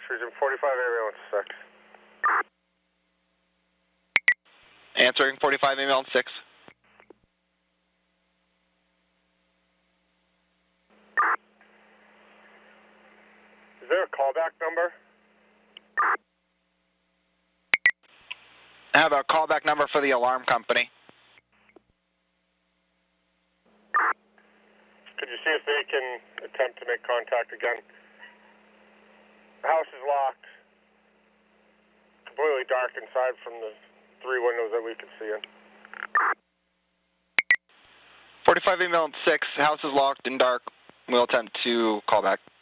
Region 45 ambulance 6. Answering 45 ambulance 6. Is there a callback number? I have a callback number for the alarm company. Could you see if they can attempt to make contact again? The house is locked. Completely dark inside from the 3 windows that we can see in. 45 ambulance 6, house is locked and dark. We'll attempt to call back.